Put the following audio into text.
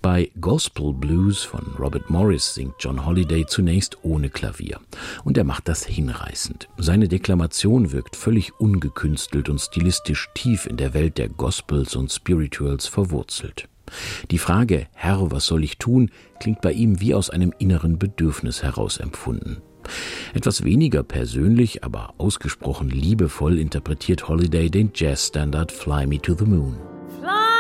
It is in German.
Bei Gospel Blues von Robert Morris singt John Holiday zunächst ohne Klavier. Und er macht das hinreißend. Seine Deklamation wirkt völlig ungekünstelt und stilistisch tief in der Welt der Gospels und Spirituals verwurzelt. Die Frage, Herr, was soll ich tun, klingt bei ihm wie aus einem inneren Bedürfnis heraus empfunden. Etwas weniger persönlich, aber ausgesprochen liebevoll interpretiert Holiday den Jazzstandard Fly Me to the Moon.